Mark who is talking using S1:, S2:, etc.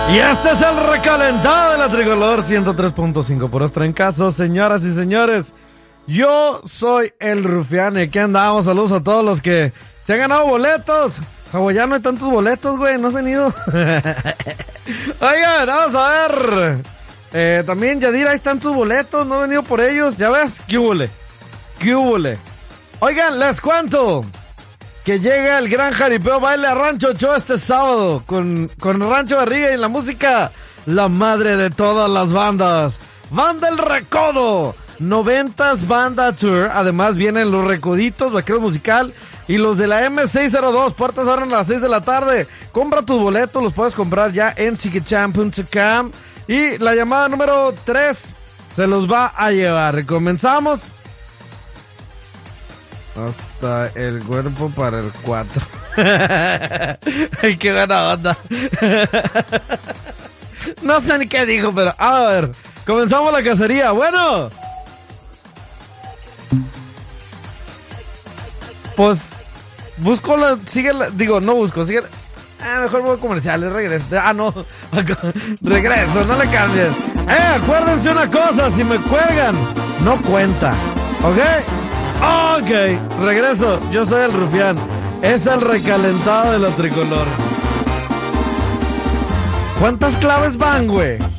S1: Y este es el recalentado de la Tricolor 103.5 por Trancazo, señoras y señores. Yo soy el Rufián y aquí andamos. Saludos a todos los que se han ganado boletos. Ya no hay tantos boletos, güey, no se han ido. Oigan, vamos a ver. También, Yadira, ahí están tus boletos, no he venido por ellos. Ya ves, ¿qué húbole? ¿Qué húbole? Oigan, les cuento que llega el gran jaripeo baile a Rancho Ochoa este sábado con Rancho Barriga y la música, la madre de todas las bandas, Banda El Recodo, 90s Banda Tour. Además vienen los Recoditos, Vaquero Musical y los de la M602. Puertas abren a las 6 de la tarde. Compra tus boletos, los puedes comprar ya en ticketchamp.com. Y la llamada número 3 se los va a llevar. Comenzamos. Hasta el cuerpo para el 4. Ay, qué buena onda. No sé ni qué dijo, pero a ver, comenzamos la cacería. Bueno, pues busco la, sigue la, digo, no busco, sigue. Mejor voy a comerciales, regreso. No, regreso, no le cambies. Acuérdense una cosa, si me cuelgan, no cuenta, ¿ok? Ok, regreso, yo soy el Rufián. Es el recalentado de la Tricolor. ¿Cuántas claves van, güey?